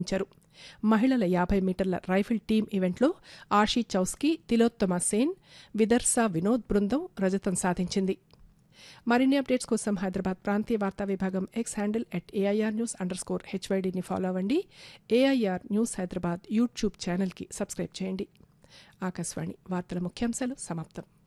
సాధించారు. మహిళల 50 మీటర్ల రైఫిల్ టీమ్ ఈవెంట్లో ఆషీ చౌస్కీ, తిలోత్తమ సేన్, విదర్సా వినోద్ బృందం రజతం సాధించింది. మరిన్ని అప్డేట్స్ కోసం హైదరాబాద్ ప్రాంతీయ వార్తా విభాగం ఎక్స్ హ్యాండిల్ @AIRnews_HYDని ఫాలో అవ్వండి. ఏఐఆర్ న్యూస్ హైదరాబాద్ యూట్యూబ్ ఛానల్కి సబ్స్క్రైబ్ చేయండి. ఆకాశవాణి వార్తల ముఖ్యాంశాలు సమాప్తం.